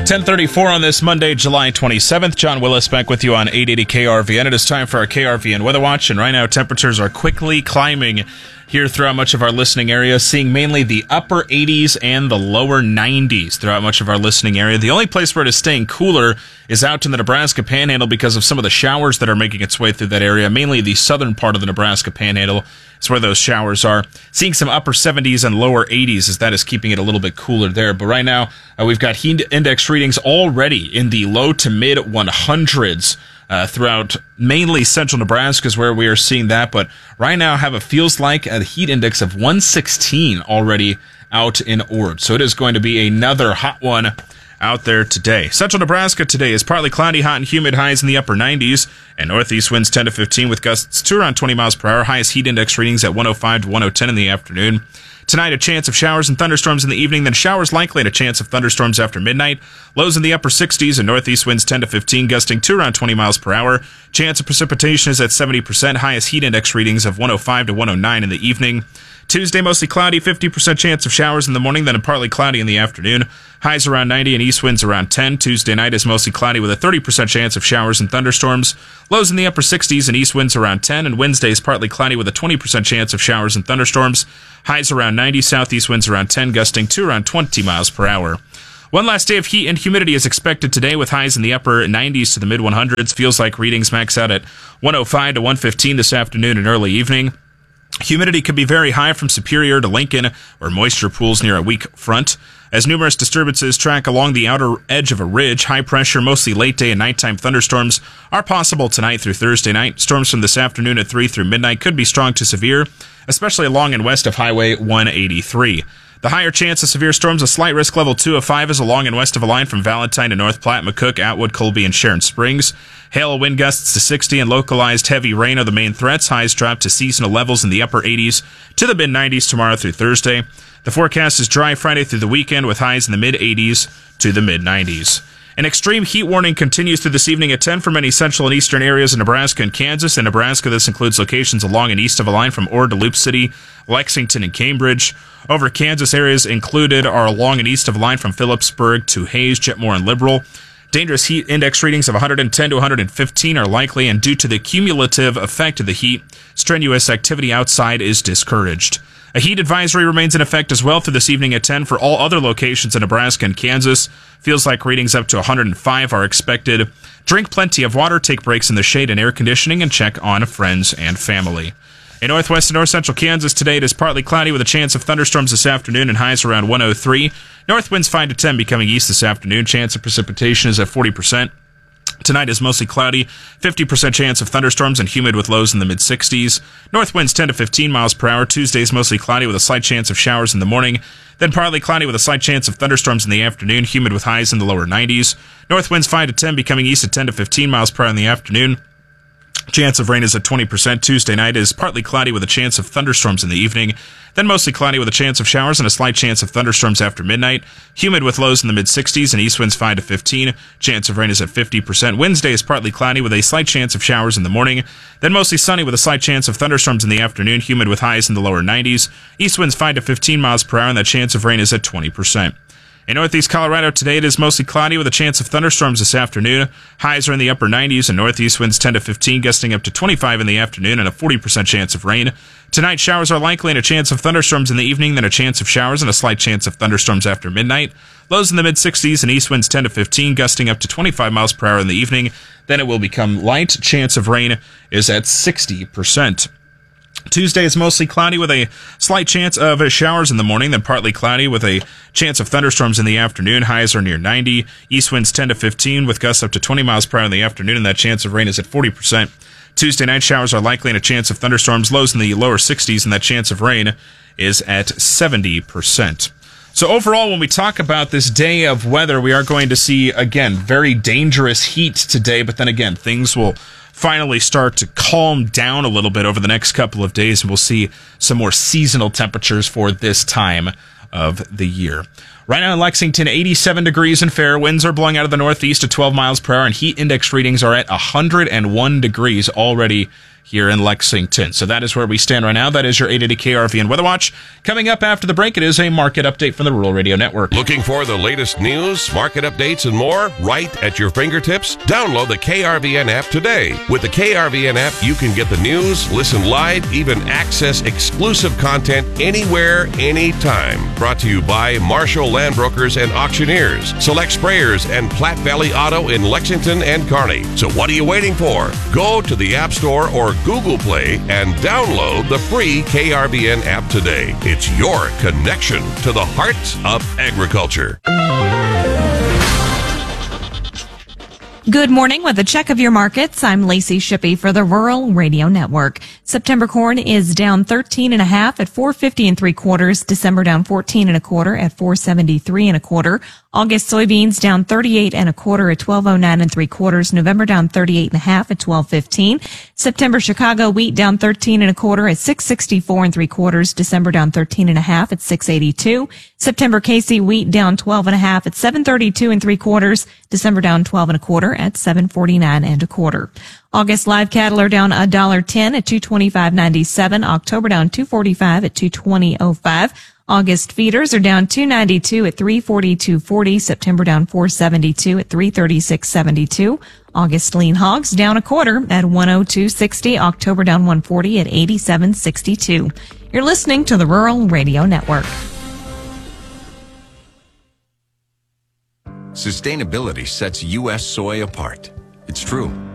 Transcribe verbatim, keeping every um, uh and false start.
ten thirty-four on this Monday, July twenty-seventh. John Willis back with you on eight eighty K R V N. It is time for our K R V N Weather Watch, and right now temperatures are quickly climbing here throughout much of our listening area, seeing mainly the upper eighties and the lower nineties throughout much of our listening area. The only place where it is staying cooler is out in the Nebraska Panhandle because of some of the showers that are making its way through that area, mainly the southern part of the Nebraska Panhandle is where those showers are. Seeing some upper seventies and lower eighties as that is keeping it a little bit cooler there. But right now, uh, we've got heat index readings already in the low to mid one hundreds. Uh, throughout mainly central Nebraska is where we are seeing that, but right now have a feels like a heat index of one sixteen already out in Ord. So it is going to be another hot one out there today. Central Nebraska today is partly cloudy, hot and humid, highs in the upper nineties, and northeast winds ten to fifteen with gusts to around twenty miles per hour. Highest heat index readings at one oh five to one ten in the afternoon. Tonight, a chance of showers and thunderstorms in the evening, then showers likely and a chance of thunderstorms after midnight. Lows in the upper sixties and northeast winds ten to fifteen, gusting to around twenty miles per hour. Chance of precipitation is at seventy percent. Highest heat index readings of one oh five to one oh nine in the evening. Tuesday, mostly cloudy, fifty percent chance of showers in the morning, then partly cloudy in the afternoon. Highs around ninety and east winds around ten. Tuesday night is mostly cloudy with a thirty percent chance of showers and thunderstorms. Lows in the upper sixties and east winds around ten. And Wednesday is partly cloudy with a twenty percent chance of showers and thunderstorms. Highs around ninety, southeast winds around ten, gusting to around twenty miles per hour. One last day of heat and humidity is expected today with highs in the upper nineties to the mid one hundreds. Feels like readings max out at one oh five to one fifteen this afternoon and early evening. Humidity could be very high from Superior to Lincoln, where moisture pools near a weak front. As numerous disturbances track along the outer edge of a ridge, high pressure, mostly late day and nighttime thunderstorms are possible tonight through Thursday night. Storms from this afternoon at three through midnight could be strong to severe, especially along and west of Highway one eighty-three. The higher chance of severe storms, a slight risk level two of five, is along and west of a line from Valentine to North Platte, McCook, Atwood, Colby, and Sharon Springs. Hail, wind gusts to sixty, and localized heavy rain are the main threats. Highs drop to seasonal levels in the upper eighties to the mid nineties tomorrow through Thursday. The forecast is dry Friday through the weekend with highs in the mid eighties to the mid nineties. An extreme heat warning continues through this evening at ten for many central and eastern areas of Nebraska and Kansas. In Nebraska, this includes locations along and east of a line from Ord to Loop City, Lexington, and Cambridge. Over Kansas, areas included are along and east of a line from Phillipsburg to Hayes, Jetmore, and Liberal. Dangerous heat index readings of one ten to one fifteen are likely, and due to the cumulative effect of the heat, strenuous activity outside is discouraged. A heat advisory remains in effect as well through this evening at ten for all other locations in Nebraska and Kansas. Feels like readings up to one hundred five are expected. Drink plenty of water, take breaks in the shade and air conditioning, and check on friends and family. In northwest and north central Kansas today, it is partly cloudy with a chance of thunderstorms this afternoon and highs around one oh three. North winds five to ten becoming east this afternoon. Chance of precipitation is at forty percent. Tonight is mostly cloudy, fifty percent chance of thunderstorms and humid with lows in the mid sixties. North winds ten to fifteen miles per hour. Tuesday is mostly cloudy with a slight chance of showers in the morning, then partly cloudy with a slight chance of thunderstorms in the afternoon, humid with highs in the lower nineties. North winds five to ten becoming east at ten to fifteen miles per hour in the afternoon. Chance of rain is at twenty percent. Tuesday night is partly cloudy with a chance of thunderstorms in the evening, then mostly cloudy with a chance of showers and a slight chance of thunderstorms after midnight. Humid with lows in the mid sixties and east winds five to fifteen. Chance of rain is at fifty percent. Wednesday is partly cloudy with a slight chance of showers in the morning, then mostly sunny with a slight chance of thunderstorms in the afternoon. Humid with highs in the lower nineties. East winds five to fifteen miles per hour, and that chance of rain is at twenty percent. In northeast Colorado today, it is mostly cloudy with a chance of thunderstorms this afternoon. Highs are in the upper nineties and northeast winds ten to fifteen, gusting up to twenty-five in the afternoon and a forty percent chance of rain. Tonight, showers are likely and a chance of thunderstorms in the evening, then a chance of showers and a slight chance of thunderstorms after midnight. Lows in the mid sixties and east winds ten to fifteen, gusting up to twenty-five miles per hour in the evening. Then it will become light. Chance of rain is at sixty percent. Tuesday is mostly cloudy with a slight chance of showers in the morning, then partly cloudy with a chance of thunderstorms in the afternoon. Highs are near ninety. East winds ten to fifteen with gusts up to twenty miles per hour in the afternoon, and that chance of rain is at forty percent. Tuesday night showers are likely and a chance of thunderstorms. Lows in the lower sixties, and that chance of rain is at seventy percent. So overall, when we talk about this day of weather, we are going to see, again, very dangerous heat today, but then again, things will finally start to calm down a little bit over the next couple of days, and we'll see some more seasonal temperatures for this time of the year. Right now in Lexington, eighty-seven degrees and fair. Winds are blowing out of the northeast at twelve miles per hour, and heat index readings are at one hundred one degrees already here in Lexington. So that is where we stand right now. That is your eight eighty K R V N Weather Watch. Coming up after the break, it is a market update from the Rural Radio Network. Looking for the latest news, market updates, and more right at your fingertips? Download the K R V N app today. With the K R V N app, you can get the news, listen live, even access exclusive content anywhere, anytime. Brought to you by Marshall Land Brokers and Auctioneers, Select Sprayers, and Platte Valley Auto in Lexington and Kearney. So what are you waiting for? Go to the App Store or Google Play and download the free K R V N app today. It's your connection to the heart of agriculture. Good morning. With a check of your markets, I'm Lacey Shippey for the Rural Radio Network. September corn is down thirteen and a half at four fifty and three quarters. December down fourteen and a quarter at four seventy-three and a quarter. August soybeans down thirty-eight and a quarter at twelve oh nine and three quarters. November down thirty-eight and a half at twelve fifteen. September Chicago wheat down thirteen and a quarter at six sixty-four and three quarters. December down thirteen and a half at six eighty-two. September K C wheat down twelve and a half at seven thirty-two and three quarters. December down twelve and a quarter at seven forty-nine and a quarter. August live cattle are down one dollar ten at two twenty-five ninety-seven. October down two forty-five at two twenty oh five. August feeders are down two ninety-two at three forty-two forty. September down four seventy-two at three thirty-six seventy-two. August lean hogs down a quarter at one oh two sixty. October down one forty at eighty-seven sixty-two. You're listening to the Rural Radio Network. Sustainability sets U S soy apart. It's true.